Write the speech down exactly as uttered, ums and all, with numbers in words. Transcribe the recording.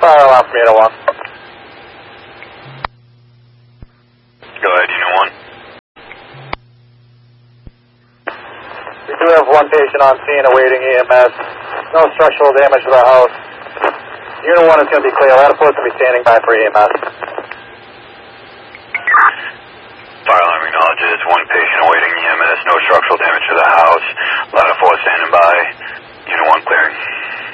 Fire alarm from Unit one. Go ahead, Unit one. We do have one patient on scene awaiting E M S. No structural damage to the house. Unit one is going to be clear. Lattifour is going to be standing by for E M S. Fire alarm acknowledges one patient awaiting E M S. No structural damage to the house. Lattifour standing by.